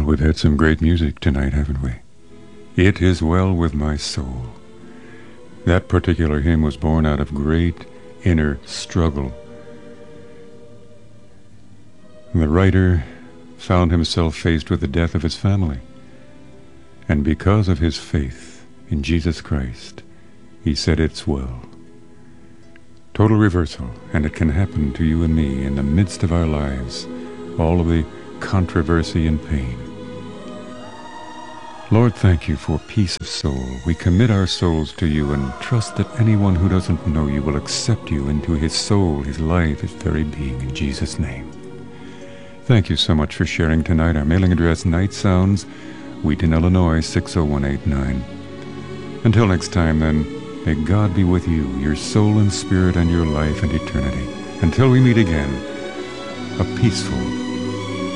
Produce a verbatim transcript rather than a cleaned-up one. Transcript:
we've had some great music tonight, haven't we? It Is Well With My Soul. That particular hymn was born out of great inner struggle. The writer found himself faced with the death of his family. And because of his faith in Jesus Christ, he said, "It's well." Total reversal, and it can happen to you and me in the midst of our lives, all of the controversy and pain. Lord, thank you for peace of soul. We commit our souls to you and trust that anyone who doesn't know you will accept you into his soul, his life, his very being, in Jesus' name. Thank you so much for sharing tonight. Our mailing address, Night Sounds, Wheaton, Illinois, six oh one eight nine. Until next time, then, may God be with you, your soul and spirit, and your life and eternity. Until we meet again, a peaceful